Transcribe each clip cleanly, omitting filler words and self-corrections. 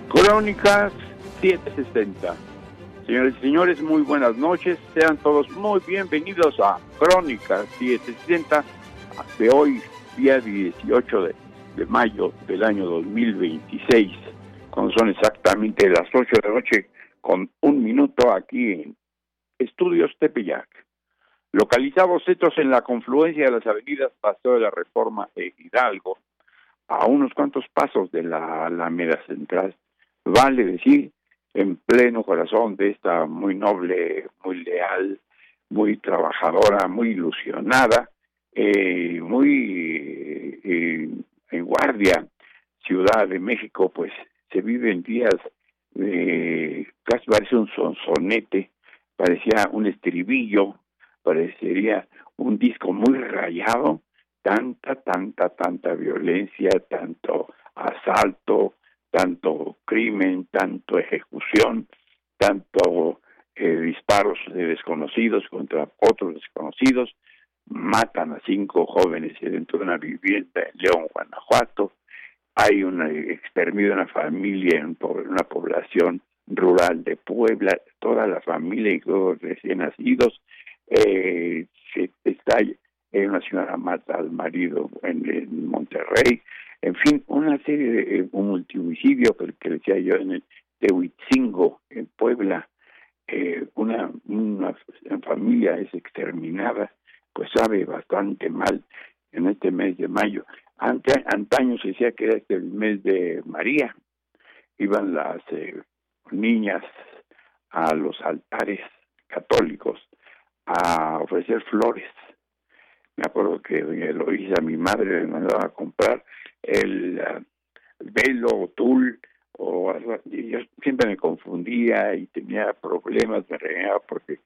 Crónicas 760. Señores y señores, muy buenas noches. Sean todos muy bienvenidos a Crónicas 760 de hoy, día 18 de mayo del año 2026, cuando son exactamente las 8 de la noche con un minuto aquí en Estudios Tepeyac. Localizados estos en la confluencia de las avenidas Paseo de la Reforma e Hidalgo, a unos cuantos pasos de la Alameda Central, vale decir, en pleno corazón de esta muy noble, muy leal, muy trabajadora, muy ilusionada, en guardia, Ciudad de México, pues se viven días casi parece un sonsonete, parecía un estribillo, parecería un disco muy rayado, tanta violencia, tanto asalto, tanto crimen, tanto ejecución, tanto disparos de desconocidos contra otros desconocidos. Matan a 5 jóvenes dentro de una vivienda en León, Guanajuato. Hay un exterminio de una familia en una población rural de Puebla, toda la familia y todos recién nacidos. Una señora mata al marido en Monterrey. En fin, una serie de un multihomicidio que decía yo en el Tehuitzingo, en Puebla. Una familia es exterminada, pues sabe bastante mal en este mes de mayo. Antaño se decía que era el mes de María. Iban las niñas a los altares católicos a ofrecer flores. Me acuerdo que doña Eloísa, mi madre, me mandaba a comprar el velo, tul, y yo siempre me confundía y tenía problemas, me regañaba porque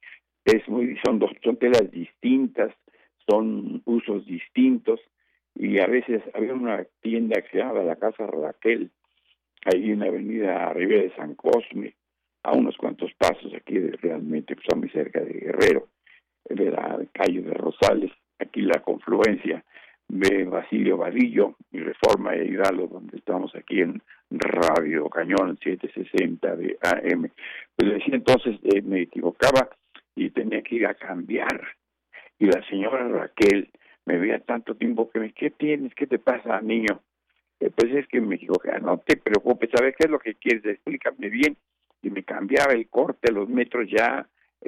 son telas distintas, son usos distintos, y a veces había una tienda que se llamaba la Casa Raquel, ahí en la avenida Rivera de San Cosme, a unos cuantos pasos aquí realmente, pues, muy cerca de Guerrero, de la calle de Rosales, aquí la confluencia de Basilio Vadillo y Reforma de Hidalgo, donde estamos aquí en Radio Cañón 760 de AM. Pues decía entonces, me equivocaba y tenía que ir a cambiar. Y la señora Raquel me veía tanto tiempo que ¿qué tienes? ¿Qué te pasa, niño? Pues es que me equivoqué. No te preocupes, ¿sabes qué es lo que quieres? Explícame bien. Y me cambiaba el corte, los metros ya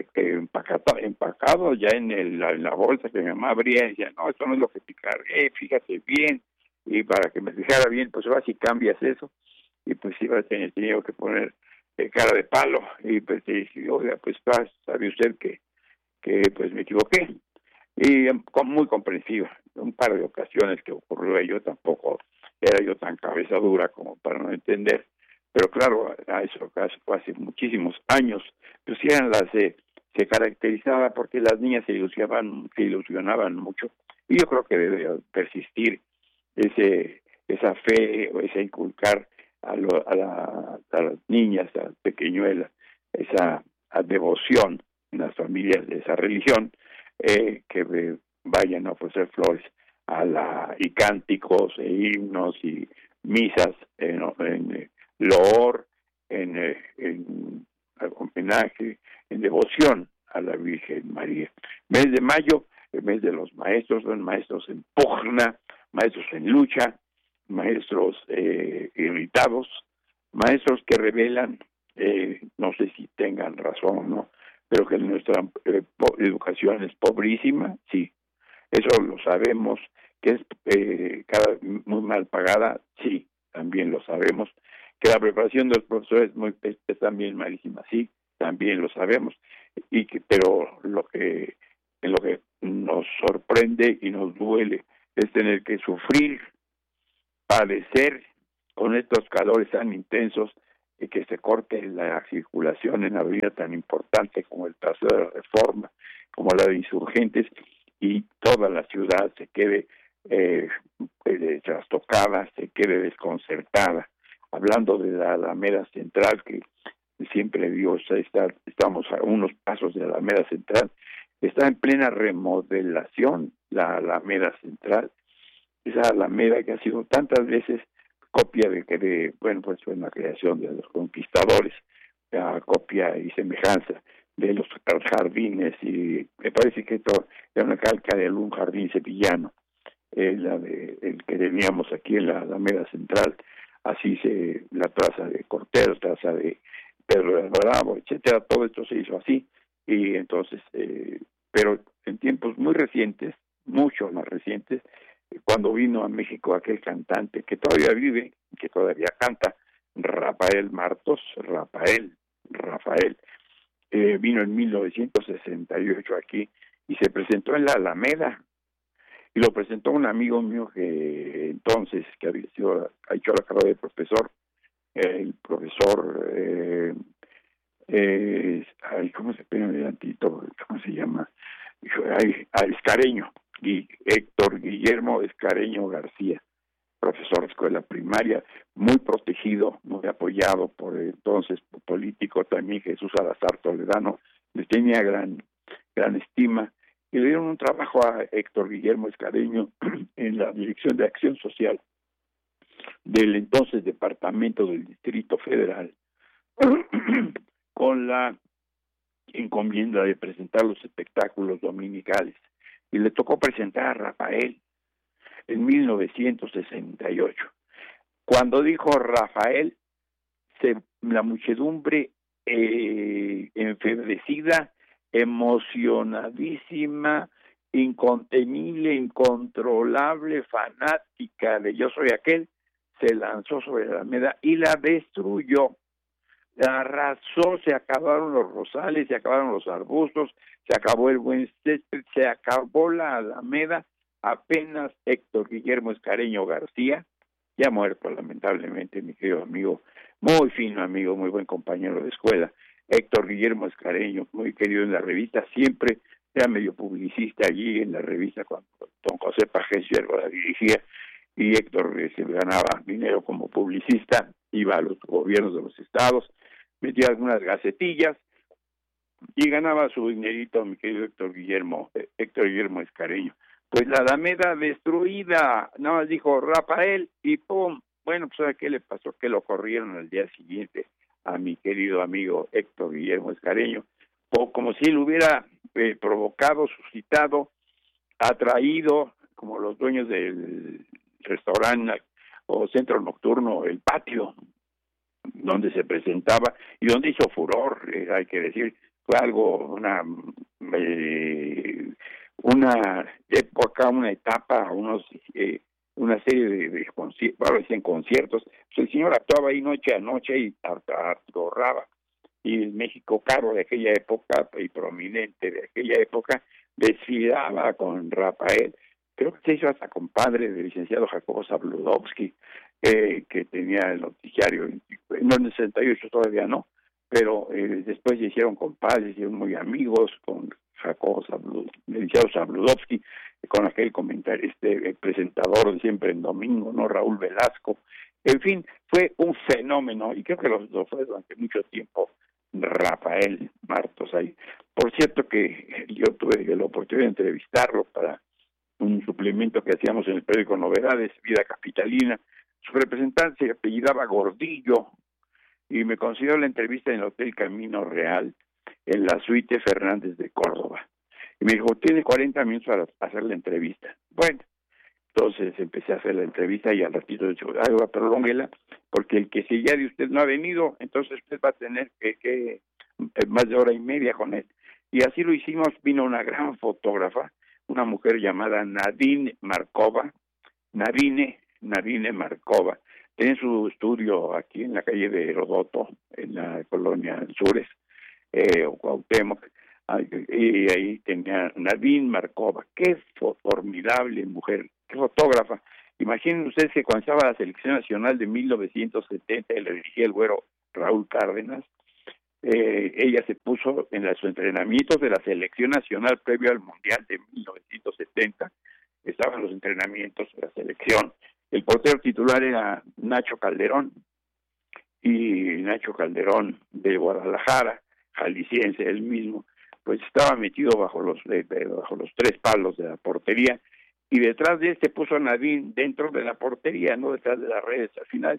empacado ya en la bolsa que mi mamá abría, y decía, no, esto no es lo que te cargué, fíjate bien. Y para que me fijara bien, pues ahora si cambias eso, y pues iba a tener que poner cara de palo, y pues dije, oiga, pues sabe usted que pues me equivoqué. Y muy comprensiva. Un par de ocasiones que ocurrió, yo tampoco era yo tan cabeza dura como para no entender, pero claro, a eso fue hace muchísimos años. Pues eran se caracterizaba porque las niñas se ilusionaban mucho, y yo creo que debe persistir esa fe o ese inculcar a las niñas, a las pequeñuelas, esa devoción en las familias de esa religión, que vayan a ofrecer flores y cánticos e himnos y misas en loor, en homenaje, en devoción a la Virgen María. Mes de mayo, el mes de los maestros, son maestros en pugna, maestros en lucha, maestros irritados, maestros que revelan, no sé si tengan razón o no, pero que nuestra educación es pobrísima, sí, eso lo sabemos, que es muy mal pagada, sí, también lo sabemos, que la preparación de los profesores es también malísima, sí, también lo sabemos, pero en lo que nos sorprende y nos duele es tener que sufrir, padecer con estos calores tan intensos, y que se corte la circulación en una avenida tan importante como el Paseo de la Reforma, como la de Insurgentes, y toda la ciudad se quede trastocada, se quede desconcertada. Hablando de la Alameda Central, que siempre digo, estamos a unos pasos de la Alameda Central, está en plena remodelación la Alameda Central, esa Alameda que ha sido tantas veces copia bueno, pues fue una creación de los conquistadores, la copia y semejanza de los jardines, y me parece que esto era una calca de algún jardín sevillano, el que teníamos aquí en la Alameda Central, así la plaza de Cortés, plaza de Pedro de Bravo, etcétera, todo esto se hizo así, y entonces, pero en tiempos muy recientes, mucho más recientes, cuando vino a México aquel cantante que todavía vive, que todavía canta, Rafael Martos, Rafael, vino en 1968 aquí y se presentó en la Alameda, y lo presentó un amigo mío que entonces, que ha hecho la carrera de profesor, el profesor, ¿cómo se pone adelantito? ¿Cómo se llama? Escareño, y Héctor Guillermo Escareño García, profesor de escuela primaria, muy protegido, muy apoyado por entonces político también, Jesús Salazar Toledano, le tenía gran estima, y le dieron un trabajo a Héctor Guillermo Escareño en la Dirección de Acción Social del entonces Departamento del Distrito Federal, con la encomienda de presentar los espectáculos dominicales, y le tocó presentar a Rafael en 1968. Cuando dijo Rafael, la muchedumbre enfebrecida, emocionadísima, incontenible, incontrolable, fanática de Yo Soy Aquel, se lanzó sobre la Alameda y la destruyó, la arrasó, se acabaron los rosales, se acabaron los arbustos, se acabó el buen césped, se acabó la Alameda. Apenas Héctor Guillermo Escareño García, ya muerto lamentablemente, mi querido amigo, muy fino amigo, muy buen compañero de escuela, Héctor Guillermo Escareño, muy querido en la revista, siempre era medio publicista allí en la revista cuando don José Pajés Yerba la dirigía, y Héctor se ganaba dinero como publicista, iba a los gobiernos de los estados, metía algunas gacetillas y ganaba su dinerito, mi querido Héctor Guillermo Escareño. Pues la Alameda destruida, nada más dijo Rafael y ¡pum! Bueno, pues ¿a qué le pasó? Que lo corrieron al día siguiente a mi querido amigo Héctor Guillermo Escareño, o como si él hubiera provocado, suscitado, atraído, como los dueños del restaurante o centro nocturno, El Patio, donde se presentaba y donde hizo furor, hay que decir, fue algo, una época, una etapa, una serie de conciertos. Pues el señor actuaba ahí noche a noche y ahorraba. Y el México caro de aquella época y prominente de aquella época desfilaba con Rafael. Creo que se hizo hasta compadre del licenciado Jacobo Zabludovsky, que tenía el noticiario, no en el 68 todavía no, pero después se hicieron compadres, se hicieron muy amigos con Jacobo licenciado Zabludovsky, con aquel presentador de Siempre en Domingo, no, Raúl Velasco. En fin, fue un fenómeno, y creo que lo fue durante mucho tiempo Rafael Martos ahí. Por cierto que yo tuve la oportunidad de entrevistarlo para un suplemento que hacíamos en el periódico Novedades, Vida Capitalina. Su representante se apellidaba Gordillo, y me consiguió la entrevista en el Hotel Camino Real, en la suite Fernández de Córdoba. Y me dijo, tiene 40 minutos para hacer la entrevista. Bueno, entonces empecé a hacer la entrevista y al ratito dije, prolónguela, porque el que si ya de usted no ha venido, entonces usted va a tener que más de hora y media con él. Y así lo hicimos. Vino una gran fotógrafa, una mujer llamada Nadine Markova, Nadine Markova. Tiene su estudio aquí en la calle de Herodoto, en la colonia Sures, o Cuauhtémoc, y ahí tenía Nadine Markova. Qué formidable mujer, qué fotógrafa. Imaginen ustedes que cuando estaba la selección nacional de 1970 y la dirigía el güero Raúl Cárdenas, ella se puso en los entrenamientos de la selección nacional previo al Mundial de 1970, estaban los entrenamientos de la selección. El portero titular era Nacho Calderón, y Nacho Calderón de Guadalajara, jalisciense él mismo, pues estaba metido bajo los 3 palos de la portería, y detrás de este puso a Nadine dentro de la portería, no detrás de las redes al final,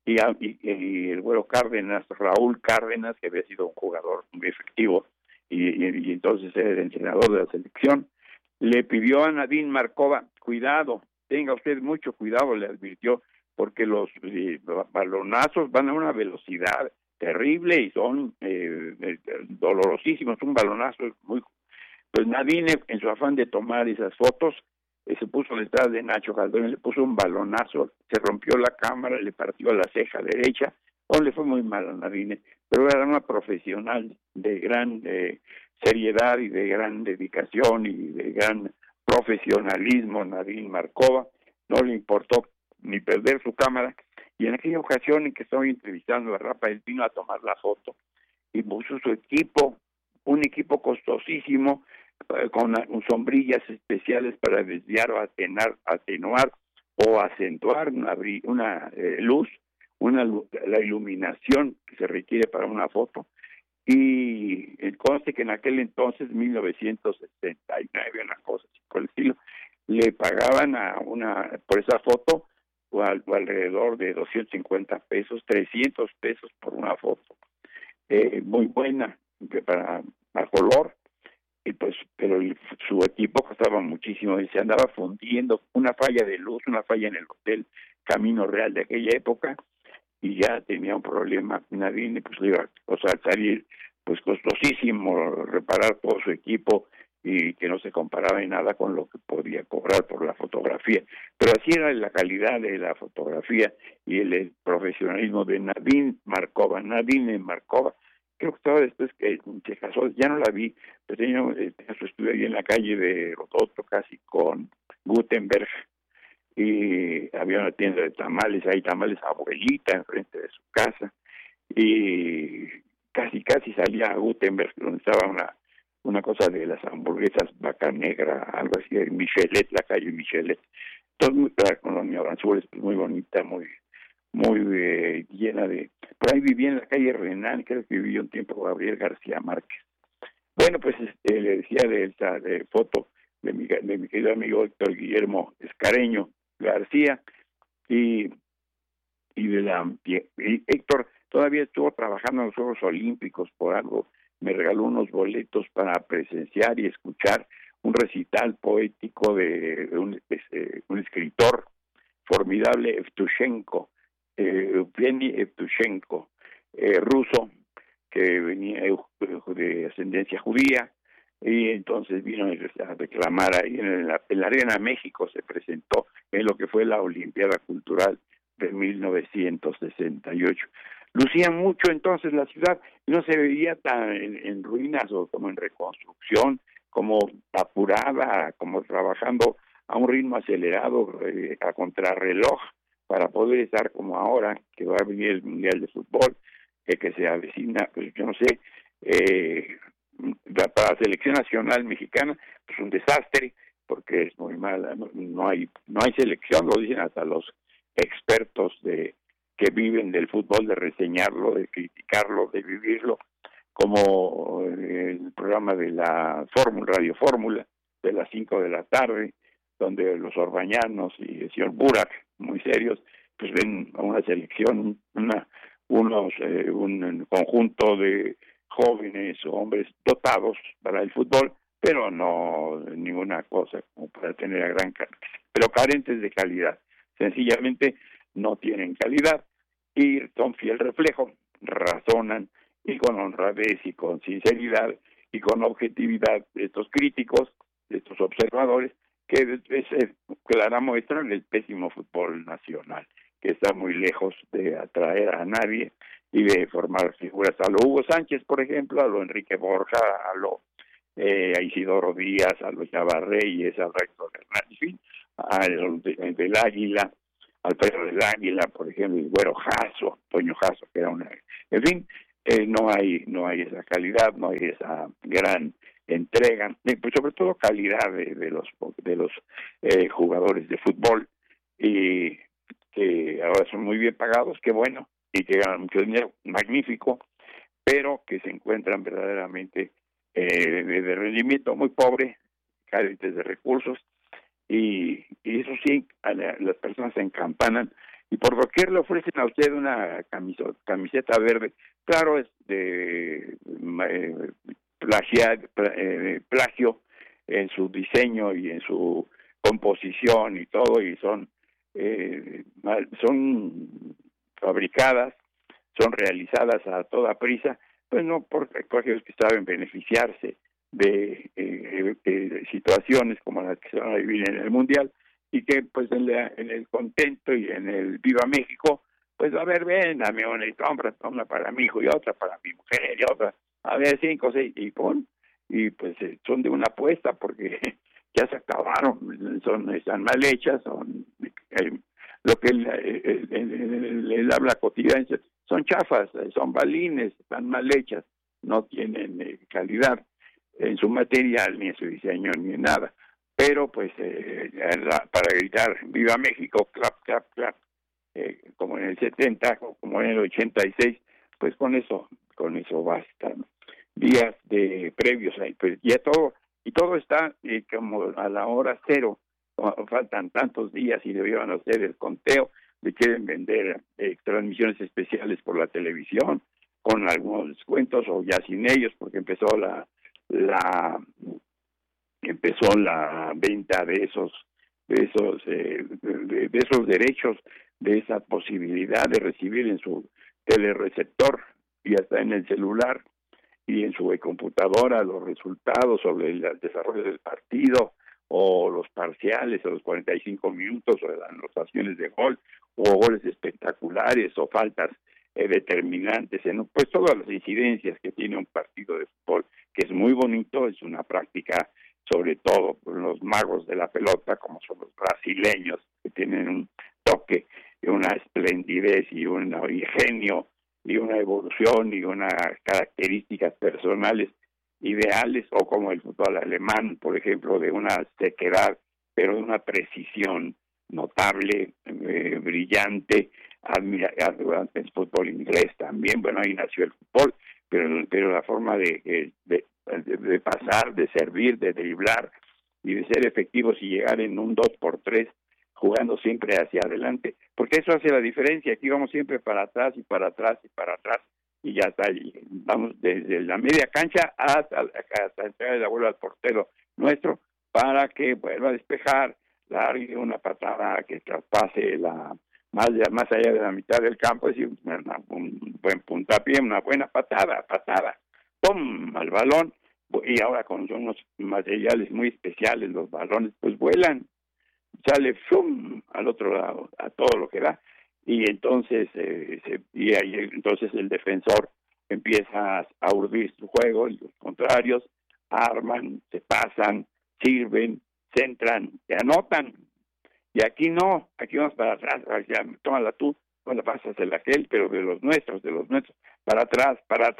y el Güero Cárdenas, Raúl Cárdenas, que había sido un jugador muy efectivo, y entonces era el entrenador de la selección, le pidió a Nadine Markova, cuidado, tenga usted mucho cuidado, le advirtió, porque los balonazos van a una velocidad terrible y son dolorosísimos, un balonazo muy... Pues Nadine, en su afán de tomar esas fotos, se puso detrás de Nacho Calderón, le puso un balonazo, se rompió la cámara, le partió la ceja derecha, le fue muy mal a Nadine, pero era una profesional de gran seriedad y de gran dedicación y de gran profesionalismo. Nadine Markova, no le importó ni perder su cámara, y en aquella ocasión en que estaba entrevistando a Rafael vino a tomar la foto y puso su equipo, un equipo costosísimo, con sombrillas especiales para desviar o atenuar o acentuar una luz, la iluminación que se requiere para una foto. Y conste que en aquel entonces, 1969, una cosa así por el estilo, le pagaban por esa foto o alrededor de 250 pesos, 300 pesos por una foto, muy buena, a color, y pues, pero su equipo costaba muchísimo y se andaba fundiendo, una falla de luz, una falla en el hotel Camino Real de aquella época, y ya tenía un problema. Nadine pues le iba a salir pues costosísimo reparar todo su equipo, y que no se comparaba en nada con lo que podía cobrar por la fotografía. Pero así era la calidad de la fotografía y el profesionalismo de Nadine Markova. Creo que estaba después que se casó, ya no la vi, pero tenía su estudio ahí en la calle de Rototo, casi con Gutenberg, y había una tienda de tamales, hay tamales Abuelita enfrente de su casa, y casi salía a Gutenberg, donde estaba una cosa de las hamburguesas Vaca Negra, algo así, de Michelet, la calle Michelet. Entonces, la colonia Aranzules, pues muy bonita, muy llena de... Por ahí vivía en la calle Renán, creo que vivió un tiempo Gabriel García Márquez. Bueno, pues le decía de esta foto de mi querido amigo Héctor Guillermo Escareño García, y Héctor todavía estuvo trabajando en los Juegos Olímpicos por algo, me regaló unos boletos para presenciar y escuchar un recital poético de un escritor formidable, Evgeny Evtushenko, ruso, que venía de ascendencia judía, y entonces vino a reclamar ahí en la Arena México, se presentó en lo que fue la Olimpiada Cultural de 1968. Lucía mucho entonces la ciudad, no se veía tan en ruinas o como en reconstrucción, como apurada, como trabajando a un ritmo acelerado, a contrarreloj, para poder estar como ahora, que va a venir el Mundial de Fútbol, que se avecina, pues yo no sé, para la selección nacional mexicana, pues un desastre, porque es muy mala, no hay selección, lo dicen hasta los expertos que viven del fútbol, de reseñarlo, de criticarlo, de vivirlo, como el programa de la Radio Fórmula, de las 5 de la tarde, donde los orbañanos y el señor Burak, muy serios, pues ven a una selección, un conjunto de jóvenes o hombres dotados para el fútbol, pero no ninguna cosa como para tener a pero carentes de calidad. Sencillamente no tienen calidad y son fiel reflejo, razonan, y con honradez y con sinceridad y con objetividad de estos críticos, de estos observadores, que es clara muestra del pésimo fútbol nacional, que está muy lejos de atraer a nadie y de formar figuras a lo Hugo Sánchez, por ejemplo, a lo Enrique Borja, a Isidoro Díaz, a los Chava Reyes, a Rector Hernández, en fin, al del Águila, al Pedro del Águila, por ejemplo, el Güero Jasso, Toño Jasso, que era en fin, no hay esa calidad, no hay esa gran entrega, pues sobre todo calidad de los jugadores de fútbol, y que ahora son muy bien pagados, qué bueno, y que ganan mucho dinero, magnífico, pero que se encuentran verdaderamente de rendimiento muy pobre, carentes de recursos, y eso sí, las personas se encampanan y por doquier le ofrecen a usted una camiseta verde. Claro, es de plagio en su diseño y en su composición y todo, y son fabricadas, son realizadas a toda prisa, pues no por aquellos que saben beneficiarse de situaciones como las que se van a vivir en el Mundial, y que pues en el contento y en el Viva México, pues a ver, ven, dame una para mi hijo y otra para mi mujer y otra, a ver, 5, 6, y pues son de una apuesta porque ya se acabaron, están mal hechas, son lo que el habla cotidiana son chafas, son balines, están mal hechas, no tienen calidad en su material, ni en su diseño, ni en nada. Pero pues para gritar Viva México, clap, clap, clap, como en el 70, como en el 86, pues con eso basta, ¿no? Días de previos ahí, pues ya todo está como a la hora cero, faltan tantos días y debieron hacer el conteo, le quieren vender transmisiones especiales por la televisión con algunos descuentos o ya sin ellos, porque empezó la venta de esos derechos, de esa posibilidad de recibir en su telereceptor y hasta en el celular y en su computadora los resultados sobre el desarrollo del partido o los parciales o los 45 minutos o las anotaciones de gol o goles espectaculares o faltas determinantes, pues todas las incidencias que tiene un partido de fútbol, que es muy bonito, es una práctica sobre todo por los magos de la pelota, como son los brasileños, que tienen un toque y una esplendidez y un genio y una evolución y unas características personales ideales, o como el fútbol alemán, por ejemplo, de una sequedad, pero de una precisión notable, brillante, admirable. El fútbol inglés también, bueno, ahí nació el fútbol, pero la forma de pasar, de servir, de driblar y de ser efectivos y llegar en un 2x3 jugando siempre hacia adelante, porque eso hace la diferencia. Aquí vamos siempre para atrás y para atrás y para atrás, y ya está, y vamos desde la media cancha hasta entregar la bola al portero nuestro para que vuelva a despejar, largue una patada que traspase más allá de la mitad del campo, es decir, un buen puntapié, una buena patada, ¡pum!, al balón. Y ahora con unos materiales muy especiales, los balones pues vuelan, sale ¡fum!, al otro lado, a todo lo que da, y entonces entonces el defensor empieza a urdir su juego y los contrarios arman, se pasan, sirven, centran, se anotan. Y aquí no, aquí vamos para atrás, ya, tómala tú, no la pasas de aquel, pero de los nuestros, para atrás,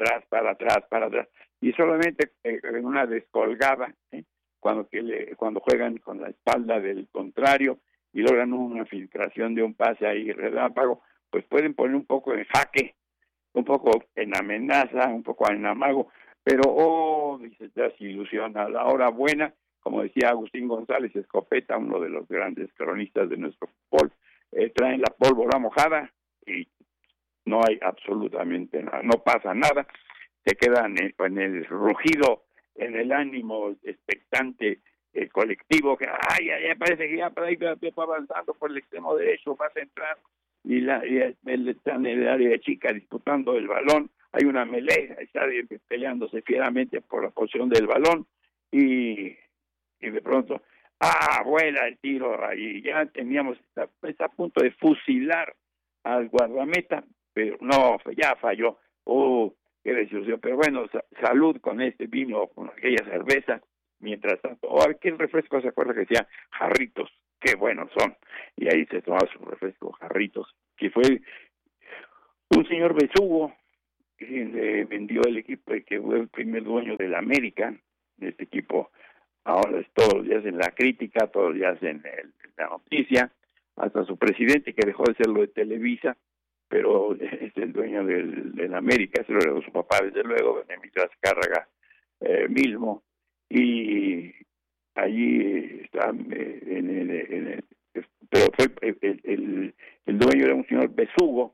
y solamente en una descolgada, cuando juegan con la espalda del contrario y logran una filtración de un pase ahí relámpago, pues pueden poner un poco en jaque, un poco en amenaza, un poco en amago, pero dice, ya se ilusiona a la hora buena, como decía Agustín González Escopeta, uno de los grandes cronistas de nuestro fútbol, traen la pólvora mojada y no hay absolutamente nada, no pasa nada, se quedan en el rugido, en el ánimo expectante colectivo, que ya parece que ya por ahí va avanzando por el extremo derecho, va a centrar, y él está en el área de chica disputando el balón, hay una melea, está peleándose fieramente por la posición del balón, y de pronto, vuela el tiro, y ya teníamos, está a punto de fusilar al guardameta, pero no, ya falló. Qué desilusión, pero bueno, salud con este vino, con aquella cerveza, mientras tanto, ¿qué refresco se acuerda que decía? Jarritos, qué buenos son, y ahí se tomaba su refresco, Jarritos, que fue un señor Besugo, que le vendió el equipo, que fue el primer dueño del América, de este equipo. Ahora es todos los días en la crítica, todos los días en la noticia, hasta su presidente, que dejó de serlo de Televisa, pero es el dueño del América, se lo heredó su papá, desde luego, Emilio Azcárraga mismo, y allí está pero fue el dueño era un señor Isaac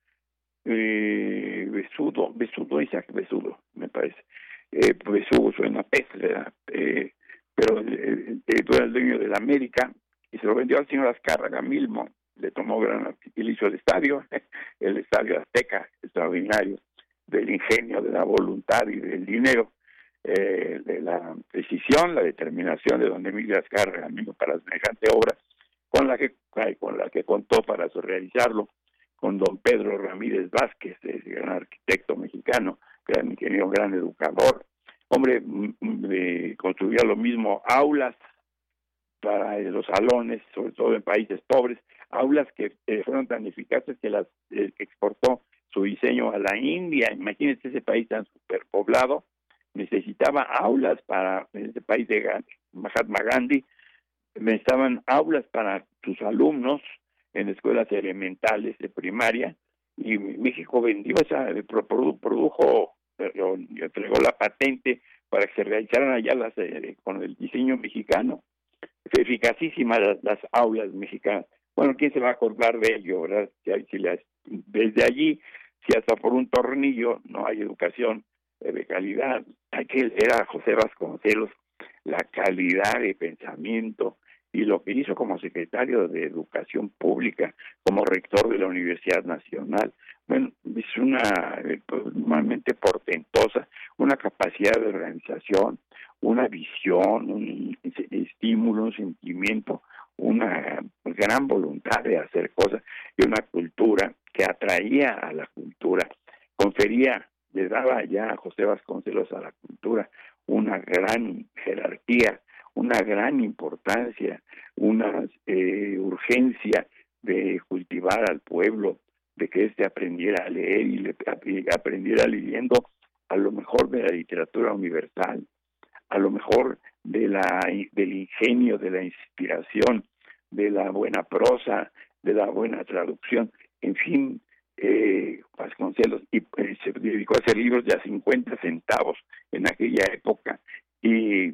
Besudo, me parece. Besugo suena pez, ¿verdad? Pero era el dueño de la América y se lo vendió al señor Azcárraga Milmo, le tomó y le hizo el estadio Azteca, extraordinario, del ingenio, de la voluntad y del dinero, de la decisión, la determinación de don Emilio Azcárraga Milmo para semejante obra, con la que contó para realizarlo con don Pedro Ramírez Vázquez, ese gran arquitecto mexicano, gran ingeniero, gran educador. Hombre, construía lo mismo aulas para los salones, sobre todo en países pobres, aulas que fueron tan eficaces que las exportó su diseño a la India. Imagínense ese país tan superpoblado, necesitaba aulas para ese país de Mahatma Gandhi, necesitaban aulas para sus alumnos en escuelas elementales de primaria, y México vendió produjo, entregó la patente para que se realizaran allá con el diseño mexicano. Eficacísimas las aulas mexicanas. Bueno, ¿quién se va a acordar de ello, verdad? Desde allí, si hasta por un tornillo no hay educación de calidad, era José Vasconcelos, la calidad de pensamiento y lo que hizo como secretario de Educación Pública, como rector de la Universidad Nacional. Bueno, es una normalmente portentosa, una capacidad de organización, una visión, un estímulo, un sentimiento, una gran voluntad de hacer cosas y una cultura que atraía a la cultura, le daba ya a José Vasconcelos a la cultura una gran jerarquía, una gran importancia, una urgencia de cultivar al pueblo, de que éste aprendiera a leer y aprendiera leyendo a lo mejor de la literatura universal, a lo mejor del ingenio, de la inspiración, de la buena prosa, de la buena traducción, en fin. Vasconcelos se dedicó a hacer libros de a 50 centavos en aquella época y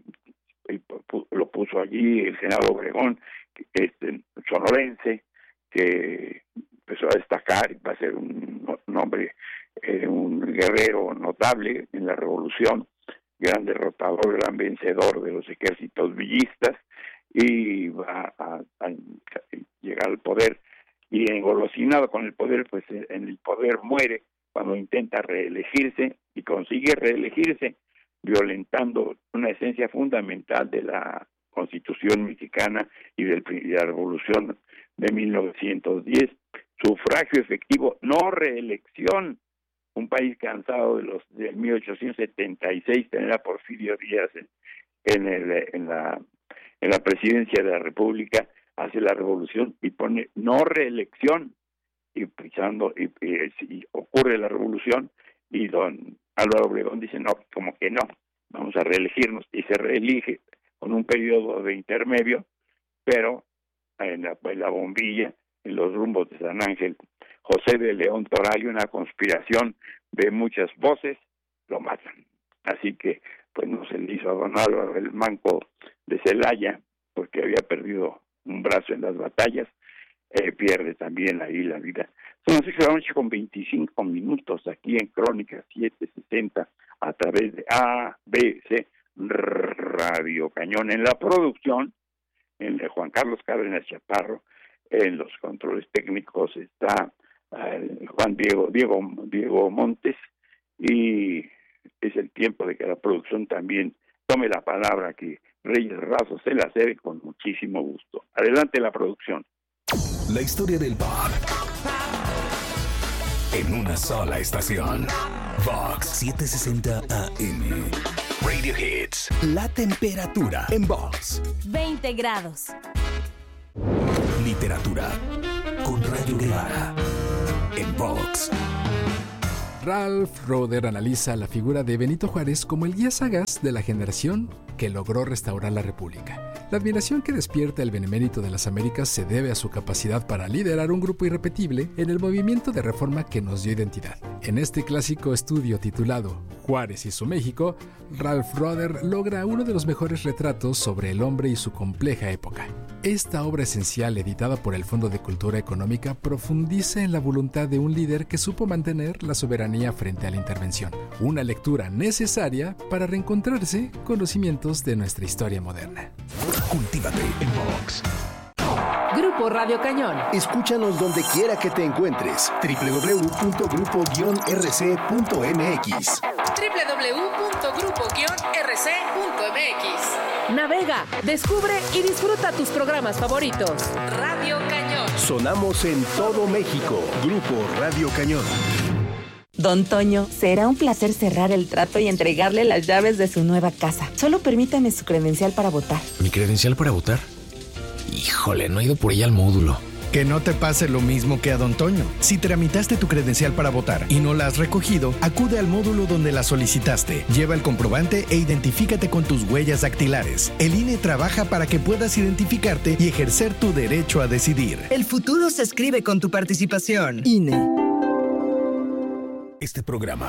lo puso allí el general Obregón, sonorense, que empezó a destacar y va a ser un hombre, un guerrero notable en la revolución, gran derrotador, gran vencedor de los ejércitos villistas, y va a llegar al poder, y engolosinado con el poder, pues en el poder muere cuando intenta reelegirse, y consigue reelegirse violentando una esencia fundamental de la Constitución mexicana y de la Revolución de 1910, sufragio efectivo, no reelección. Un país cansado de 1876 tener a Porfirio Díaz en la presidencia de la República, hace la revolución y pone no reelección, y ocurre la revolución y don Álvaro Obregón dice no, como que no, vamos a reelegirnos, y se reelige con un periodo de intermedio, pero en la bombilla, en los rumbos de San Ángel, José de León Toral, y una conspiración de muchas voces, lo matan. Así que pues no se le hizo a don Álvaro el manco de Celaya, porque había perdido un brazo en las batallas, pierde también ahí la vida. Son las 6 de la noche con 25 minutos aquí en Crónica 760 a través de ABC Radio Cañón. En la producción, en de Juan Carlos Cárdenas Chaparro, en los controles técnicos está Juan Diego Montes, y es el tiempo de que la producción también tome la palabra, que Reyes Razo se la cede con muchísimo gusto. Adelante la producción. La historia del pop en una sola estación. Vox 760 AM. Radio Hits. La temperatura en Vox. 20 grados. Literatura con Rayo Guevara en Vox. Ralph Roder analiza la figura de Benito Juárez como el guía sagaz de la generación que logró restaurar la República. La admiración que despierta el benemérito de las Américas se debe a su capacidad para liderar un grupo irrepetible en el movimiento de reforma que nos dio identidad. En este clásico estudio titulado Juárez y su México, Ralph Roder logra uno de los mejores retratos sobre el hombre y su compleja época. Esta obra esencial, editada por el Fondo de Cultura Económica, profundiza en la voluntad de un líder que supo mantener la soberanía frente a la intervención. Una lectura necesaria para reencontrarse con los cimientos de nuestra historia moderna. Cultívate en Vox. Grupo Radio Cañón. Escúchanos donde quiera que te encuentres. www.grupo-rc.mx. www.grupo-rc.mx. Navega, descubre y disfruta tus programas favoritos. Radio Cañón. Sonamos en todo México. Grupo Radio Cañón. Don Toño, será un placer cerrar el trato y entregarle las llaves de su nueva casa. Solo permítame su credencial para votar. ¿Mi credencial para votar? Híjole, no he ido por ella al módulo. Que no te pase lo mismo que a Don Toño. Si tramitaste tu credencial para votar y no la has recogido, acude al módulo donde la solicitaste. Lleva el comprobante e identifícate con tus huellas dactilares. El INE trabaja para que puedas identificarte y ejercer tu derecho a decidir. El futuro se escribe con tu participación. INE. Este programa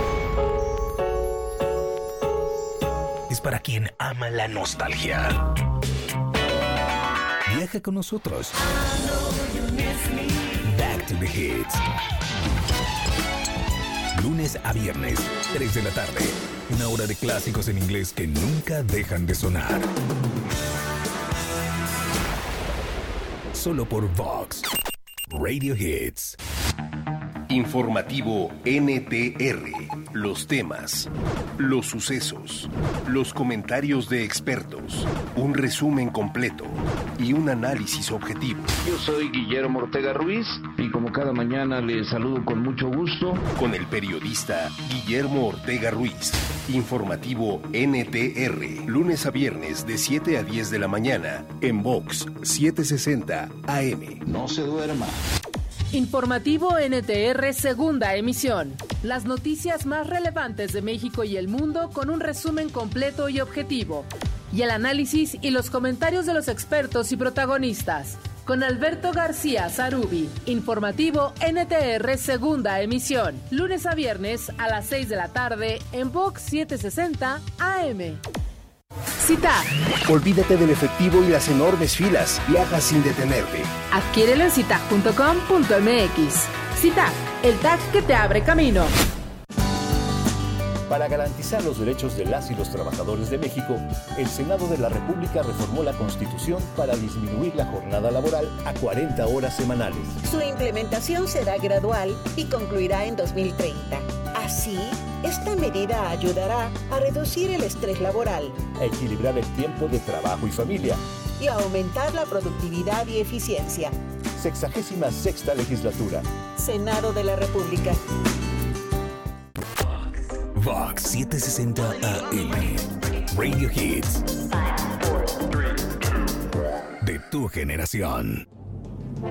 es para quien ama la nostalgia. Viaja con nosotros. Back to the Hits. Lunes a viernes, 3 de la tarde. Una hora de clásicos en inglés que nunca dejan de sonar. Solo por Vox. Radio Hits. Informativo NTR. Los temas, los sucesos, los comentarios de expertos, un resumen completo y un análisis objetivo. Yo soy Guillermo Ortega Ruiz y como cada mañana les saludo con mucho gusto. Con el periodista Guillermo Ortega Ruiz. Informativo NTR. Lunes a viernes de 7 a 10 de la mañana en Vox 760 AM. No se duerma. Informativo NTR, segunda emisión. Las noticias más relevantes de México y el mundo con un resumen completo y objetivo. Y el análisis y los comentarios de los expertos y protagonistas. Con Alberto García Zarubi. Informativo NTR, segunda emisión. Lunes a viernes a las 6 de la tarde en Vox 760 AM. Citac. Olvídate del efectivo y las enormes filas. Viaja sin detenerte. Adquiérelo en citac.com.mx. Citac, el TAC que te abre camino. Para garantizar los derechos de las y los trabajadores de México, el Senado de la República reformó la Constitución para disminuir la jornada laboral a 40 horas semanales. Su implementación será gradual y concluirá en 2030. Así, esta medida ayudará a reducir el estrés laboral, a equilibrar el tiempo de trabajo y familia y a aumentar la productividad y eficiencia. 66ª legislatura. Senado de la República. Vox 760 AM. Radio Hits. De tu generación.